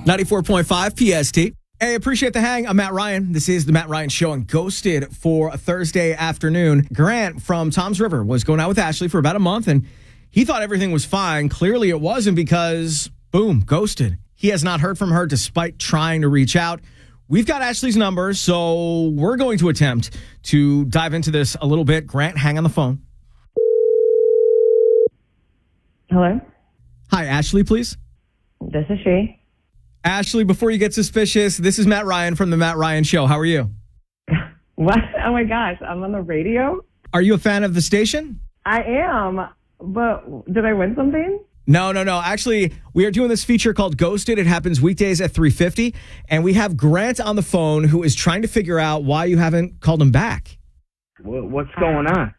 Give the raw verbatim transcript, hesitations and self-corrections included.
ninety-four point five P S T. Hey, appreciate the hang. I'm Matt Ryan. This is the Matt Ryan Show on Ghosted for a Thursday afternoon. Grant from Toms River was going out with Ashley for about a month, and he thought everything was fine. Clearly it wasn't because, boom, ghosted. He has not heard from her despite trying to reach out. We've got Ashley's number, so we're going to attempt to dive into this a little bit. Grant, hang on the phone. Hello? Hi, Ashley, please. This is she. Ashley, before you get suspicious, this is Matt Ryan from the Matt Ryan Show. How are you? What? Oh my gosh, I'm on the radio? Are you a fan of the station? I am, but did I win something? No, no, no. Actually, we are doing this feature called Ghosted. It happens weekdays at three fifty, and we have Grant on the phone who is trying to figure out why you haven't called him back. What's going on?